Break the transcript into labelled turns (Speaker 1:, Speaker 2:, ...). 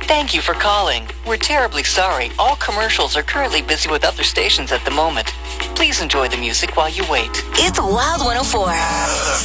Speaker 1: Thank you for calling. We're terribly sorry. All commercials are currently busy with other stations at the moment. Please enjoy the music while you wait.
Speaker 2: It's Wild 104.